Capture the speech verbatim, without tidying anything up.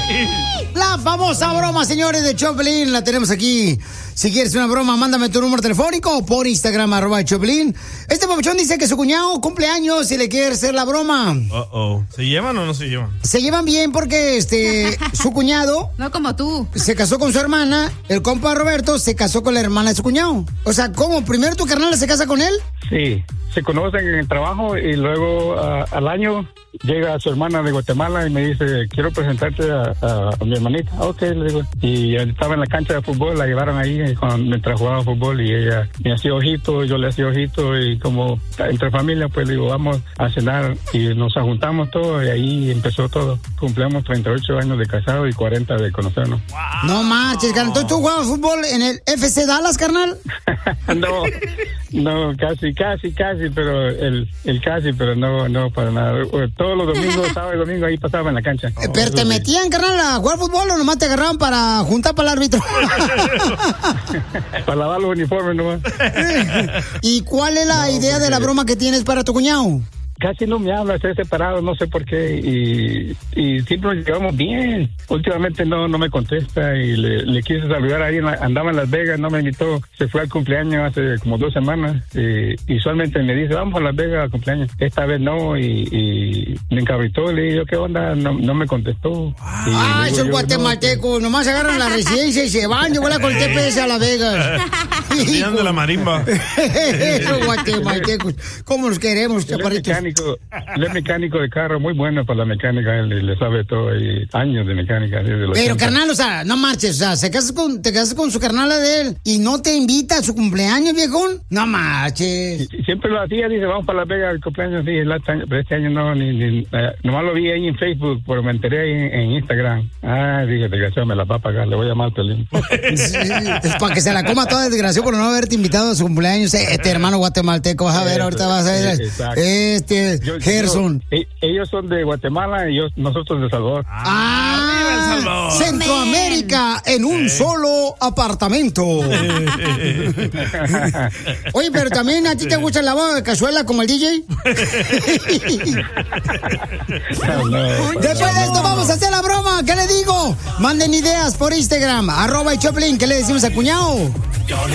La famosa broma, señores, de Choplin, la tenemos aquí. Si quieres una broma, mándame tu número telefónico o por Instagram, arroba Choplin. Este papuchón dice que su cuñado cumple años y le quiere hacer la broma. Uh-oh. ¿Se llevan o no se llevan? Se llevan bien porque este su cuñado... No como tú. Se casó con su hermana, el compa Roberto se casó con la hermana de su cuñado. O sea, ¿cómo? ¿Primero tu carnal se casa con él? Sí, se conocen en el trabajo y luego uh, al año llega su hermana de Guatemala y me dice, quiero presentarte a, a, a mi hermanita. Ok, le digo. Y estaba en la cancha de fútbol, la llevaron ahí cuando, mientras jugaba fútbol y ella me hacía ojito, yo le hacía ojito y como entre familia, pues digo, vamos a cenar y nos juntamos todos y ahí empezó todo. Cumplimos treinta y ocho años de casado y cuarenta de conocernos. Wow. No marches, carnal. ¿Entonces tú jugabas fútbol en el F C Dallas, carnal? No, no, casi, casi, casi, pero el, el casi, pero no, no para nada. Todos los domingos, sábado y domingo ahí pasaba en la cancha. Oh, ¿Pero te metían, carnal, a jugar fútbol o nomás te agarraban para juntar para el árbitro? Para lavar los uniformes nomás. ¿Y cuál es la no, idea porque... de la broma que tienes para tu cuñado? Casi no me habla, estoy separado, no sé por qué, y, y siempre nos llevamos bien. Últimamente no no me contesta y le, le quise saludar ahí, en la, andaba en Las Vegas, no me invitó, se fue al cumpleaños hace como dos semanas, y, y usualmente me dice, vamos a Las Vegas al cumpleaños. Esta vez no, y, y me encabritó, le dije, ¿qué onda? No, no me contestó. Ah, esos guatemaltecos, no, nomás agarran la residencia y se van, yo voy a con el T P S a Las Vegas. Venían de la marimba. Esos guatemaltecos, ¿cómo los queremos, chaparritos? Él es mecánico de carro, muy bueno para la mecánica, él le sabe todo, y años de mecánica. Pero ochenta. Carnal, o sea, no marches, o sea, se casas con, te casas con su carnala de él y no te invita a su cumpleaños, viejón, no marches. Siempre lo hacía, dice, vamos para Las Vegas al cumpleaños, sí, el año, pero este año no, ni, ni eh, nomás lo vi ahí en Facebook, pero me enteré ahí en, en Instagram. Ah, dije, desgraciado, me la va a pagar, le voy a llamar al Pelín. Sí, es para que se la coma toda, desgraciado, por no haberte invitado a su cumpleaños, este hermano guatemalteco, vas a ver, ahorita vas a ver, exacto. este... Yo, Gerson. Yo, ellos son de Guatemala y yo, nosotros de Salvador. Ah, ah Centroamérica en un eh. solo apartamento. Oye, pero también a ti te gusta el lavado de cazuela como el D J. No, no, Después de esto vamos a hacer la broma. ¿Qué le digo? Manden ideas por Instagram, arroba y Choplin. ¿Qué le decimos a cuñado? Yo le